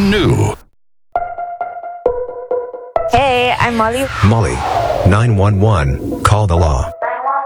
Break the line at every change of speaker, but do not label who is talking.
brand new.
Hey, I'm Molly.
Molly, 911, call the law.